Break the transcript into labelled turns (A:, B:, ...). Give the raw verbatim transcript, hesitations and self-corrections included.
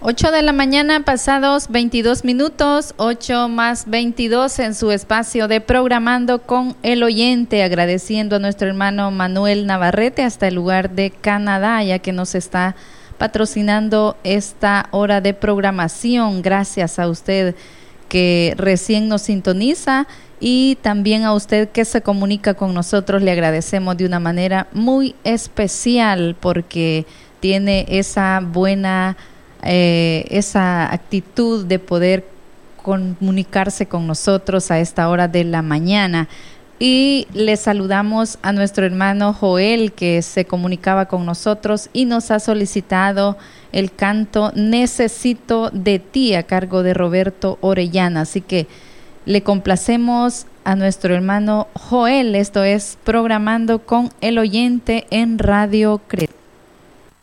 A: ocho de la mañana, pasados veintidós minutos, ocho más veintidós en su espacio de Programando con el Oyente, agradeciendo a nuestro hermano Manuel Navarrete hasta el lugar de Canadá, ya que nos está patrocinando esta hora de programación. Gracias a usted que recién nos sintoniza y también a usted que se comunica con nosotros. Le agradecemos de una manera muy especial porque tiene esa buena Eh, esa actitud de poder comunicarse con nosotros a esta hora de la mañana. Y le saludamos a nuestro hermano Joel, que se comunicaba con nosotros y nos ha solicitado el canto Necesito de ti, a cargo de Roberto Orellana. Así que le complacemos a nuestro hermano Joel. Esto es Programando con el Oyente en Radio Creta.